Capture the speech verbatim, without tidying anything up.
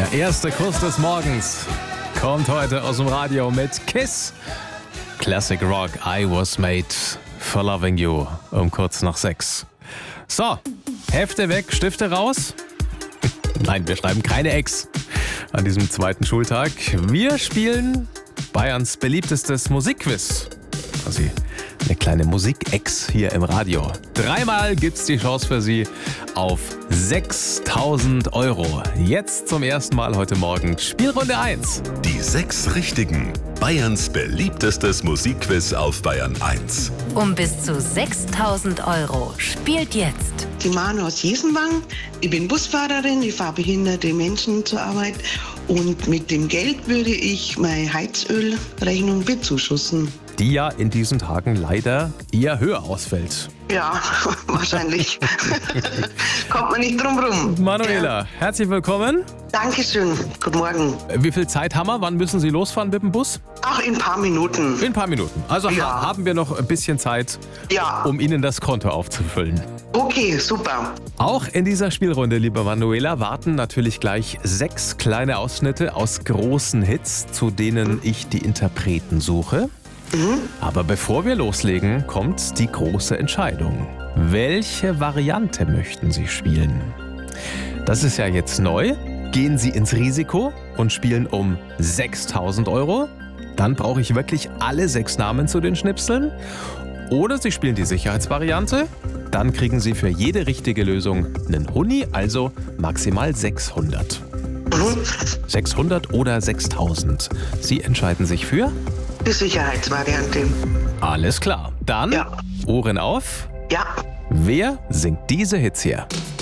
Der erste Kuss des Morgens kommt heute aus dem Radio mit Kiss. Classic Rock, I was made for loving you, um kurz nach sechs. So, Hefte weg, Stifte raus. Nein, wir schreiben keine Ex an diesem zweiten Schultag. Wir spielen Bayerns beliebtestes Musikquiz. Quasi eine kleine Musik-Ex hier im Radio. Dreimal gibt's die Chance für Sie auf sechstausend Euro. Jetzt zum ersten Mal heute Morgen Spielrunde eins. Die sechs Richtigen. Bayerns beliebtestes Musikquiz auf Bayern eins. Um bis zu sechstausend Euro. Spielt jetzt. Die Manu aus Jesenwang. Ich bin Busfahrerin, ich fahre behinderte Menschen zur Arbeit. Und mit dem Geld würde ich meine Heizölrechnung bezuschussen. Die ja in diesen Tagen leider eher höher ausfällt. Ja, wahrscheinlich. Kommt man nicht drum rum. Manuela, Ja. herzlich willkommen. Dankeschön. Guten Morgen. Wie viel Zeit haben wir? Wann müssen Sie losfahren mit dem Bus? Ach, in ein paar Minuten. In ein paar Minuten. Also Ja. ha- haben wir noch ein bisschen Zeit, Ja. um Ihnen das Konto aufzufüllen. Okay, super. Auch in dieser Spielrunde, liebe Manuela, warten natürlich gleich sechs kleine Ausschnitte aus großen Hits, zu denen ich die Interpreten suche. Aber bevor wir loslegen, kommt die große Entscheidung. Welche Variante möchten Sie spielen? Das ist ja jetzt neu. Gehen Sie ins Risiko und spielen um sechstausend Euro? Dann brauche ich wirklich alle sechs Namen zu den Schnipseln. Oder Sie spielen die Sicherheitsvariante. Dann kriegen Sie für jede richtige Lösung einen Huni, also maximal sechshundert. sechshundert oder sechstausend. Sie entscheiden sich für? Die Sicherheitsvariante. Alles klar. Dann Ja. Ohren auf. Ja. Wer singt diese Hits hier?